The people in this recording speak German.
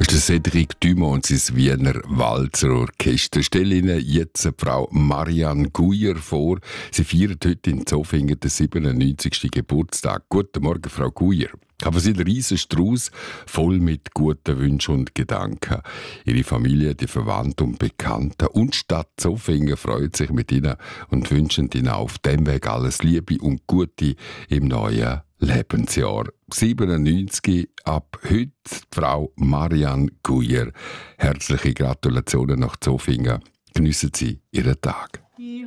ist der Cédric Dumont und sein Wiener Walzerorchester. Ich stelle Ihnen jetzt Frau Marianne Guyer vor. Sie feiert heute in Zofingen den 97. Geburtstag. Guten Morgen, Frau Guyer. Aber sie ist ein riesen Strauß, voll mit guten Wünschen und Gedanken. Ihre Familie, die Verwandten und Bekannten und die Stadt Zofingen freut sich mit Ihnen und wünschen Ihnen auf dem Weg alles Liebe und Gute im neuen Lebensjahr. 97 ab heute, Frau Marianne Guyer. Herzliche Gratulationen nach Zofingen. Geniessen Sie Ihren Tag.